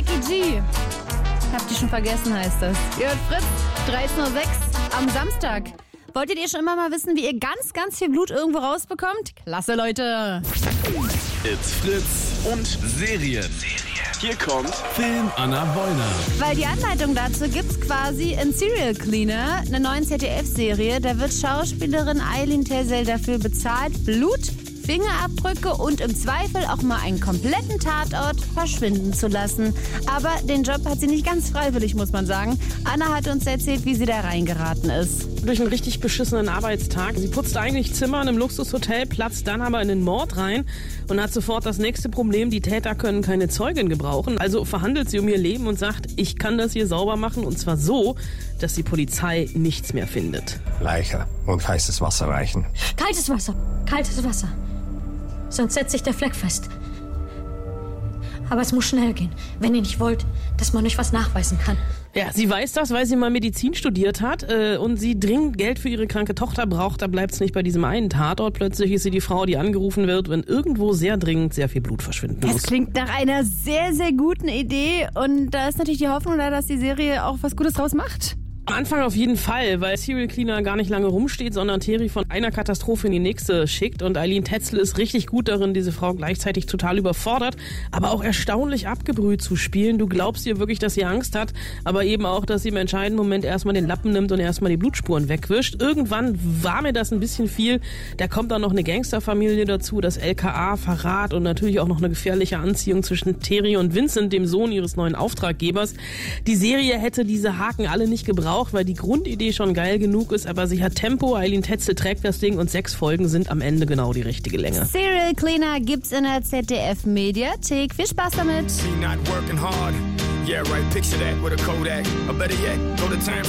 Becky G. Habt ihr schon vergessen, heißt das. Ihr hört Fritz, 13.06 Uhr am Samstag. Wolltet ihr schon immer mal wissen, wie ihr ganz, ganz viel Blut irgendwo rausbekommt? Klasse, Leute. It's Fritz und Serien. Hier kommt Film Anna Wollner. Weil die Anleitung dazu gibt's quasi in Serial Cleaner, eine neue ZDF-Serie. Da wird Schauspielerin Eileen Tersel dafür bezahlt, Blut, Fingerabdrücke und im Zweifel auch mal einen kompletten Tatort verschwinden zu lassen. Aber den Job hat sie nicht ganz freiwillig, muss man sagen. Anna hat uns erzählt, wie sie da reingeraten ist. Durch einen richtig beschissenen Arbeitstag. Sie putzt eigentlich Zimmer in einem Luxushotel, platzt dann aber in den Mord rein und hat sofort das nächste Problem. Die Täter können keine Zeugin gebrauchen. Also verhandelt sie um ihr Leben und sagt, ich kann das hier sauber machen. Und zwar so, dass die Polizei nichts mehr findet. Leiche und heißes Wasser reichen. Kaltes Wasser, kaltes Wasser. Sonst setzt sich der Fleck fest. Aber es muss schnell gehen, wenn ihr nicht wollt, dass man euch was nachweisen kann. Ja, sie weiß das, weil sie mal Medizin studiert hat und sie dringend Geld für ihre kranke Tochter braucht. Da bleibt es nicht bei diesem einen Tatort. Plötzlich ist sie die Frau, die angerufen wird, wenn irgendwo sehr dringend sehr viel Blut verschwinden muss. Das klingt nach einer sehr, sehr guten Idee. Und da ist natürlich die Hoffnung da, dass die Serie auch was Gutes draus macht. Am Anfang auf jeden Fall, weil Serial Cleaner gar nicht lange rumsteht, sondern Terry von einer Katastrophe in die nächste schickt. Und Eileen Tersel ist richtig gut darin, diese Frau gleichzeitig total überfordert, aber auch erstaunlich abgebrüht zu spielen. Du glaubst ihr wirklich, dass sie Angst hat, aber eben auch, dass sie im entscheidenden Moment erstmal den Lappen nimmt und erstmal die Blutspuren wegwischt. Irgendwann war mir das ein bisschen viel. Da kommt dann noch eine Gangsterfamilie dazu, das LKA, Verrat und natürlich auch noch eine gefährliche Anziehung zwischen Terry und Vincent, dem Sohn ihres neuen Auftraggebers. Die Serie hätte diese Haken alle nicht gebraucht, weil die Grundidee schon geil genug ist, aber sie hat Tempo, Eileen Tersel trägt das Ding und 6 Folgen sind am Ende genau die richtige Länge. Serial Cleaner gibt's in der ZDF-Mediathek. Viel Spaß damit! Not working hard. Yeah, right. Picture that with a Kodak. Or better yet, go to time.